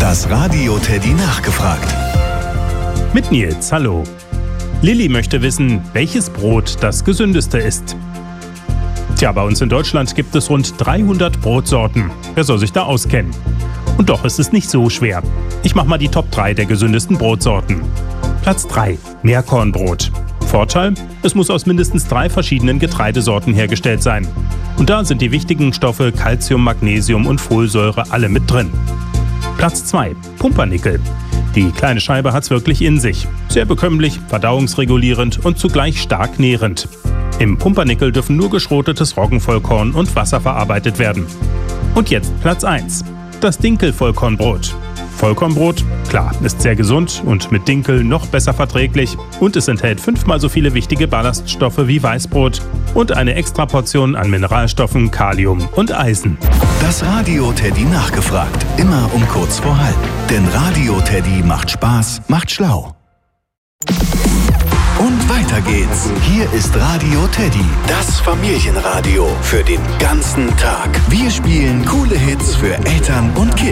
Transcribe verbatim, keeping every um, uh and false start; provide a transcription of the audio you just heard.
Das Radio Teddy nachgefragt. Mit Nils, hallo. Lilly möchte wissen, welches Brot das gesündeste ist. Tja, bei uns in Deutschland gibt es rund dreihundert Brotsorten. Wer soll sich da auskennen? Und doch ist es nicht so schwer. Ich mache mal die Top drei der gesündesten Brotsorten. Platz drei. Mehrkornbrot. Vorteil? Es muss aus mindestens drei verschiedenen Getreidesorten hergestellt sein. Und da sind die wichtigen Stoffe Calcium, Magnesium und Folsäure alle mit drin. Platz zwei. Pumpernickel. Die kleine Scheibe hat's wirklich in sich. Sehr bekömmlich, verdauungsregulierend und zugleich stark nährend. Im Pumpernickel dürfen nur geschrotetes Roggenvollkorn und Wasser verarbeitet werden. Und jetzt Platz eins. Das Dinkel-Vollkornbrot. Vollkornbrot, klar, ist sehr gesund und mit Dinkel noch besser verträglich und es enthält fünfmal so viele wichtige Ballaststoffe wie Weißbrot und eine Extraportion an Mineralstoffen, Kalium und Eisen. Das Radio Teddy nachgefragt. Immer um kurz vor halb. Denn Radio Teddy macht Spaß, macht schlau. Und weiter geht's. Hier ist Radio Teddy, das Familienradio für den ganzen Tag. Wir spielen coole Hits für Eltern und Kinder.